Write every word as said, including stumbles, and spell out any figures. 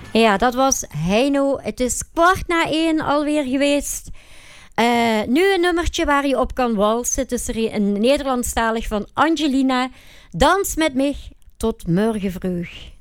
Ja, dat was Heino. Het is kwart na één alweer geweest. Uh, nu een nummertje waar je op kan walsen. Het is er een Nederlandstalig van Angelina. Dans met mij tot morgen vroeg.